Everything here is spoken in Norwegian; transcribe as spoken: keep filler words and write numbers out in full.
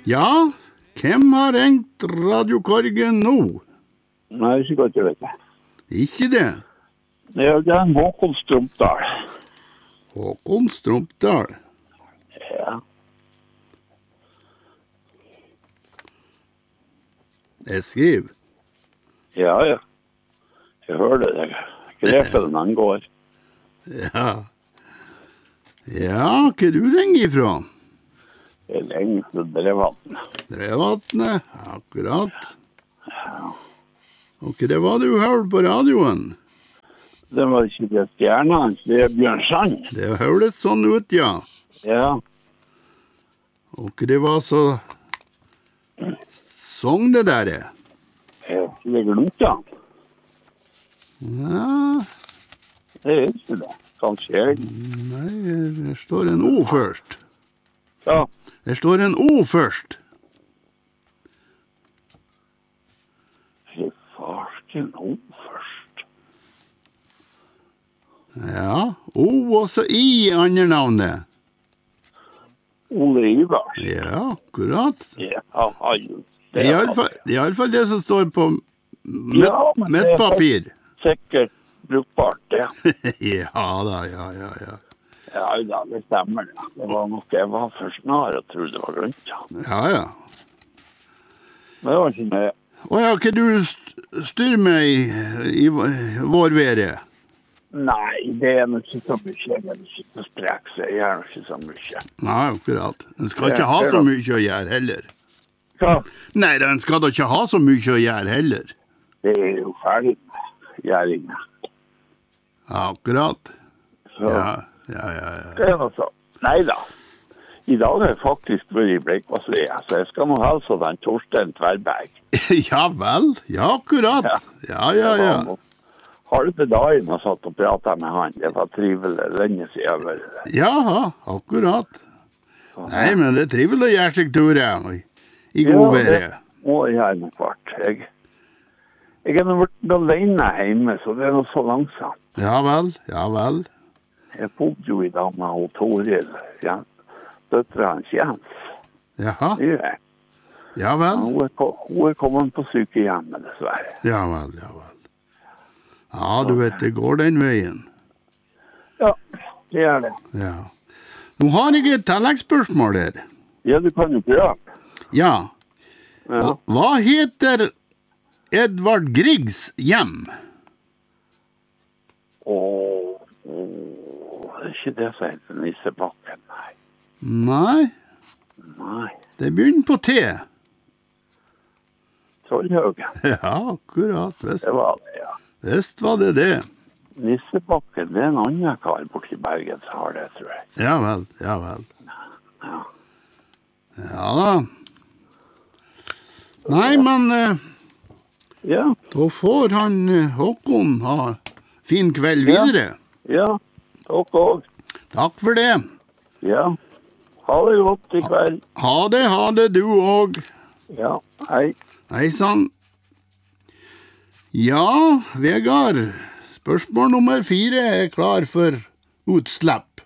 Ja, hvem har ringt radiokorgen nå? Nei, ikke godt jeg vet det. Ikke det? Ja, det er en Håkon Strumpdal. Håkon Strumpdal? Ja. Jeg skriver. Ja, ja. Jeg hører det. Jeg grepet den angår. Ja. Ja, hva du ringer ifra? Jeg ringer fra Drevvatn. Drevvatnet, akkurat. Ja. Og hva det var du hørte på radioen? Det var ikke det stjernen, det er Bjørn Sand. Det hørtes sånn ut, ja. Ja. Og hva det var så sång det der er? Jeg har glemt han. Ja. Det er ikke det. Kanskje jeg. Nei, det står en O først. Ja. Det står en O først. Det var ikke en O først. Ja, O og så I i andre navnet. Ole Ivar. Ja, akkurat. Ja, han. Det er i alle fall, i alle fall det som står på mitt, Ja, men mitt det er papir. Sikkert brukbart, ja. Ja da, ja, ja, ja. Ja, ja, det stemmer. Ja. Det var nok, jeg var for snar og trodde det var glemt. Ja. Ja, ja. Men det var ikke med. Åja, hva du st- styrer med i, i vårværet? Nei, det er nok ikke så mye. Jeg er ikke så sprek, så jeg gjør nok ikke så mye. Nei, akkurat. Den skal ikke ha så mye å gjøre heller. Hva? Nei, den skal da ikke ha så mye å gjøre heller. Det er jo ferdig med gjæringen. Akkurat. Så Ja, ja, ja, ja. det er noe så. Nei da. I dag har jeg faktisk vært i Bleikvasslia, så jeg skal nå helse den Torstein Tverberg. Ja vel, ja, akkurat. Ja, ja, ja. Halve dagen har satt og pratet med han. Det var trivelig lenge siden. Vel. Ja, akkurat. Nei, men det er trivelig å gjøre seg turer i, i god Ja, været. det må jeg gjøre noe kvart. Jeg, jeg er nå vært alene hjemme, så det er noe så langsomt. Ja vel, ja vel. Jeg bodde jo i dag med hun Toril, ja, døtre hans Jens. Jaha, Ja, ja vel. hun, er, ko- hun er kommet på sykehjemmet, dessverre. Ja vel, ja vel. Ja, du vet, det går den veien. Ja, det er det. Ja. Nå har jeg et tilleggsspørsmål her. Ja, du kan jo prøve. Ja, Ja. hva, hva heter Edvard Griegs hjem? Åh, åh, det er ikke det som heter Nissebakken, nei. Nei, Nei, det begynner på T. Trollhaugen, Ja, akkurat, visst, det var det, ja. visst var det det. Nissebakken, det er en annen kar borti Bergen som har det, tror jeg. Ja vel, ja vel. Ja. Ja da. Nei, men eh, Ja, da får han eh, Håkon ha fin kveld Ja. videre. ja, takk også. Takk for det. Ja, ha det godt i kveld. Ha det, ha det du òg. Ja, hei. Hei sann. Ja, Vegard. Spørsmål nummer fire er klar for utslipp.